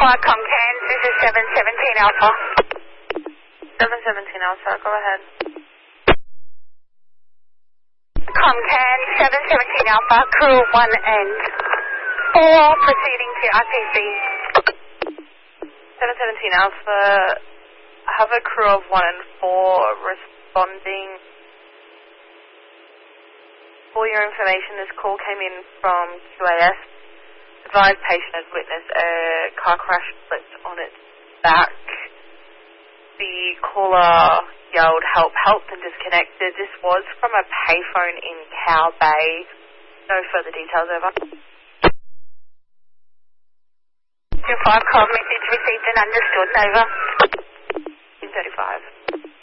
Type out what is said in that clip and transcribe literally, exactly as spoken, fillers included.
five Comcans, this is seven seventeen Alpha. seven seventeen Alpha, go ahead. Comcan, seven seventeen Alpha, crew one and four, proceeding to R T C. seven seventeen Alpha, have a crew of one and four responding. For your information, this call came in from Q A S. Advised patient has witnessed a car crash flipped on its back. The caller yelled, help, help, and disconnected. This was from a payphone in Cow Bay. No further details, over. two five call, message received and understood, over. two thirty-five.